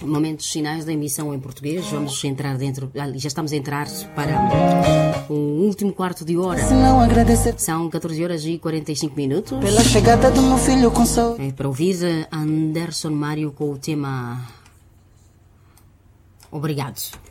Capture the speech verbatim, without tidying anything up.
Momentos finais da emissão em português. Vamos entrar dentro, já estamos a entrar para o último quarto de hora. São catorze horas e quarenta e cinco minutos. Pela chegada do meu filho com saúde. É para ouvir Anderson Mário com o tema Obrigado.